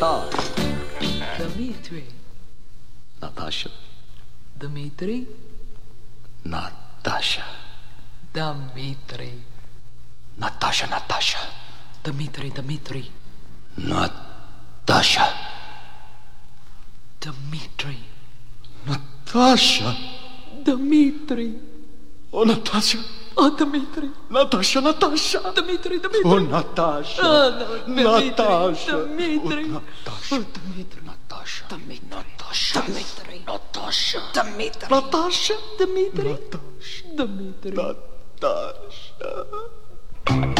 Natasha. Dmitri. Natasha. Dmitri. Natasha. Dmitri. Natasha, Natasha. Dmitri, Dmitri. Natasha. Dmitri. Natasha. Dmitri. Oh, Natasha. Oh, Dmitri. Natasha, Natasha. Dmitri, Dmitri. Oh, Natasha. Oh, no, Natasha. Dmitri. Oh, Natasha. Oh, Dmitri. Natasha. Dmitri. Natasha. Dmitri. Natasha. Dmitri. Natasha. Dmitri. Natasha. Dmitri. Natasha.